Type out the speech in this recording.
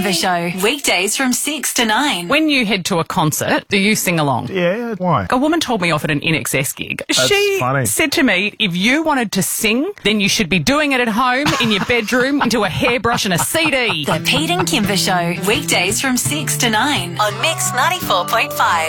Kimber Show, weekdays from 6 to 9. When you head to a concert, do you sing along? Yeah, why? A woman told me off at an NXS gig. She funny. said to me, if you wanted to sing, then you should be doing it at home, in your bedroom, into a hairbrush and a CD. The Pete and Kimber Show, weekdays from 6 to 9 on Mix 94.5.